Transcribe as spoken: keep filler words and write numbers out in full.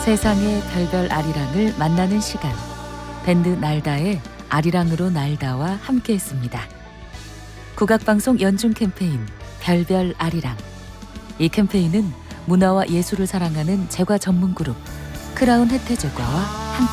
세상의 별별 아리랑을 만나는 시간, 밴드 날다의 아리랑으로 날다와 함께했습니다. 국악방송 연중 캠페인 별별 아리랑. 이 캠페인은 문화와 예술을 사랑하는 제과 전문 그룹 크라운 혜태제과와 함께